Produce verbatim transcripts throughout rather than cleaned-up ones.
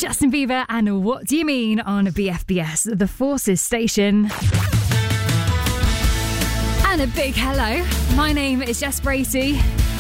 Justin Bieber and What Do You Mean on B F B S, the Forces station. And a big hello. My name is Jess Bracey,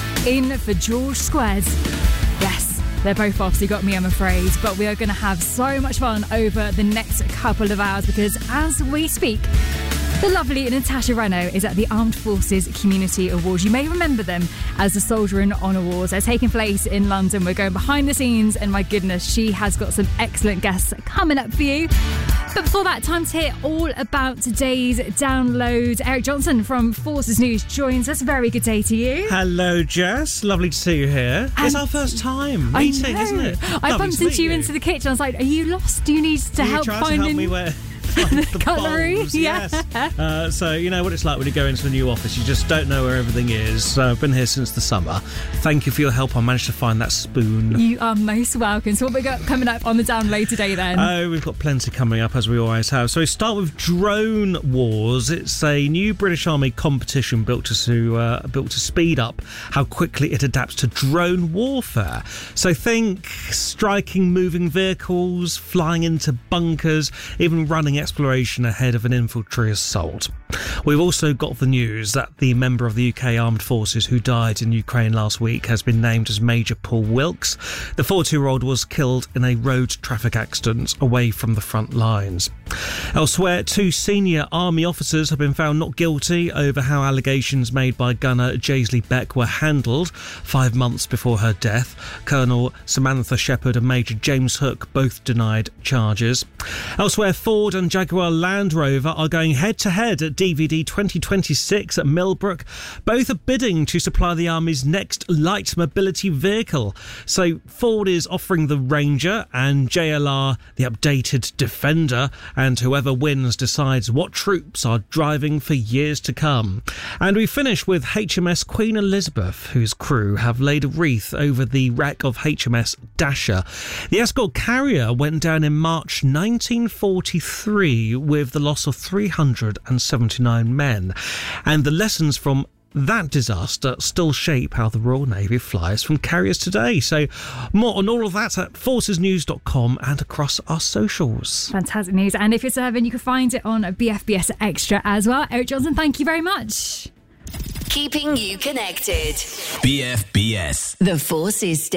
in for George Squares. Yes, they're both off, so you got me, I'm afraid. But we are going to have so much fun over the next couple of hours because as we speak, the lovely Natasha Reno is at the Armed Forces Community Awards. You may remember them as the Soldier in Honour Awards. They're taking place in London. We're going behind the scenes, and my goodness, she has got some excellent guests coming up for you. But before that, time to hear all about today's download. Eric Johnson from Forces News joins us. Very good day to you. Hello, Jess. Lovely to see you here. And it's our first time meeting, isn't it? I Lovely bumped into you, you into the kitchen. I was like, are you lost? Do you need to you help try finding... to help me where... the cutlery, bowls, yeah. Yes. Uh, so you know what it's like when you go into a new office. You just don't know where everything is. So I've been here since the summer. Thank you for your help. I managed to find that spoon. You are most welcome. So what we got coming up on the download today then? Oh, we've got plenty coming up as we always have. So we start with Drone Wars. It's a new British Army competition built to uh, built to speed up how quickly it adapts to drone warfare. So think striking moving vehicles, flying into bunkers, even running exploration ahead of an infantry assault. We've also got the news that the member of the U K Armed Forces who died in Ukraine last week has been named as Major Paul Wilkes. The forty-year-old was killed in a road traffic accident away from the front lines. Elsewhere, two senior army officers have been found not guilty over how allegations made by gunner Jaisley Beck were handled five months before her death. Colonel Samantha Shepherd and Major James Hook both denied charges. Elsewhere, Ford and Jaguar Land Rover are going head-to-head at D V D twenty twenty-six at Millbrook. Both are bidding to supply the Army's next light mobility vehicle. So Ford is offering the Ranger and J L R the updated Defender, and whoever wins decides what troops are driving for years to come. And we finish with H M S Queen Elizabeth, whose crew have laid a wreath over the wreck of H M S Dasher. The escort carrier went down in March nineteen forty-three with the loss of three hundred seventy-nine men, and the lessons from that disaster still shape how the Royal Navy flies from carriers today. So more on all of that at forces news dot com and across our socials. Fantastic news. And if you're serving, you can find it on B F B S Extra as well. Eric Johnson, thank you very much. Keeping you connected. B F B S. The Forces